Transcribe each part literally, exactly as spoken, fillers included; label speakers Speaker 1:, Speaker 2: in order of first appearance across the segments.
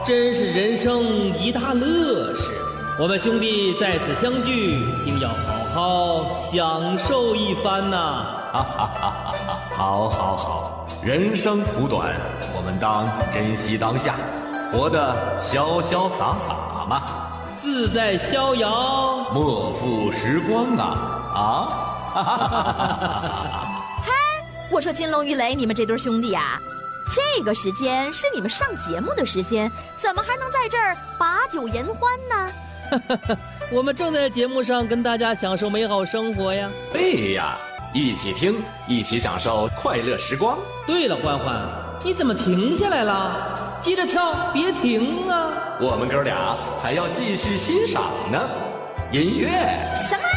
Speaker 1: 真是人生一大乐事。我们兄弟在此相聚，定要好好享受一番呐！
Speaker 2: 哈哈哈哈哈！好，好，好，人生苦短，我们当珍惜当下，活得潇潇洒洒嘛，
Speaker 1: 自在逍遥，
Speaker 2: 莫负时光啊！啊！哈哈哈哈哈！
Speaker 3: 嗨，我说金龙玉雷，你们这对兄弟啊，这个时间是你们上节目的时间，怎么还能在这儿把酒言欢呢？
Speaker 1: 我们正在节目上跟大家享受美好生活呀！
Speaker 2: 对呀，一起听，一起享受快乐时光。
Speaker 1: 对了，欢欢，你怎么停下来了？接着跳，别停啊！
Speaker 2: 我们哥俩还要继续欣赏呢。音乐
Speaker 3: 什么？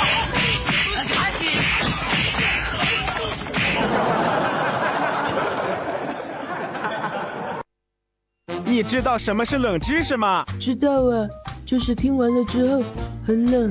Speaker 4: 你知道什么是冷知识吗？
Speaker 5: 知道啊，就是听完了之后很冷。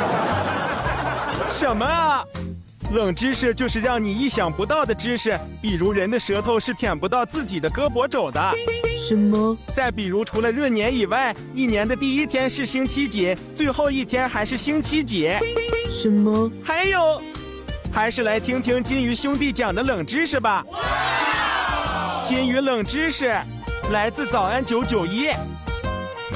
Speaker 4: 什么啊？冷知识就是让你意想不到的知识，比如人的舌头是舔不到自己的胳膊肘的。
Speaker 5: 什么？
Speaker 4: 再比如，除了闰年以外，一年的第一天是星期几，最后一天还是星期几？
Speaker 5: 什么？
Speaker 4: 还有，还是来听听金鱼兄弟讲的冷知识吧。金鱼冷知识来自早安九九一，